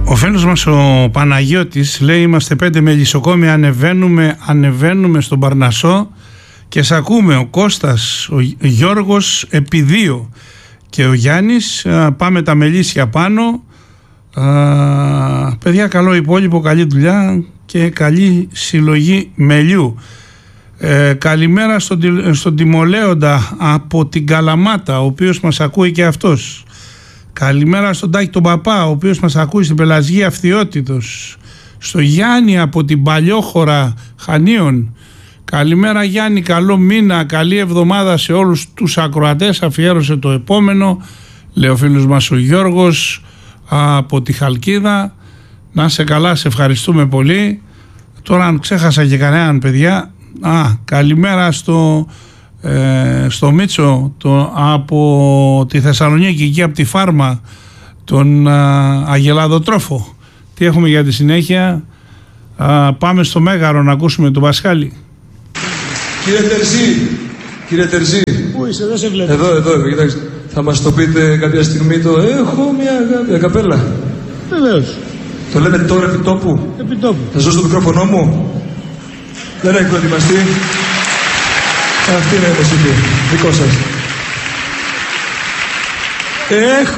Ο φίλος μας ο Παναγιώτης λέει: είμαστε 5 μελισσοκόμοι, ανεβαίνουμε στον Παρνασσό και σ' ακούμε. Ο Κώστας, ο Γιώργος επί 2 και ο Γιάννης, πάμε τα μελίσια πάνω. Παιδιά, καλό υπόλοιπο, καλή δουλειά και καλή συλλογή μελιού. Καλημέρα στον Τιμολέοντα από την Καλαμάτα, ο οποίος μας ακούει και αυτός. Καλημέρα στον Τάκη τον Παπά, ο οποίος μας ακούει στην Πελασγία Αυθιότητος. Στο Γιάννη από την Παλιόχώρα Χανίων. Καλημέρα Γιάννη, καλό μήνα, καλή εβδομάδα σε όλους τους ακροατές. Αφιέρωσε το επόμενο, λέει ο φίλος μας ο Γιώργος από τη Χαλκίδα. Να σε καλά, σε ευχαριστούμε πολύ. Τώρα αν ξέχασα και κανέναν, παιδιά, καλημέρα στο Μίτσο από τη Θεσσαλονίκη, εκεί από τη Φάρμα, τον Αγελαδοτρόφο. Τι έχουμε για τη συνέχεια? Πάμε στο Μέγαρο να ακούσουμε τον Πασχάλη. Κύριε Τερζή, πού είσαι, δεν σε βλέπω. Εδώ, κοιτάξτε. Θα μας το πείτε κάποια στιγμή το έχω μια καπέλα? Βεβαίως. Το λέμε τώρα επί τόπου? Επί τόπου. Θα σας δώσω το μικρόφωνο μου. Δεν έχει προετοιμαστεί. Αυτή είναι η μουσική. Δικό σας. Έχω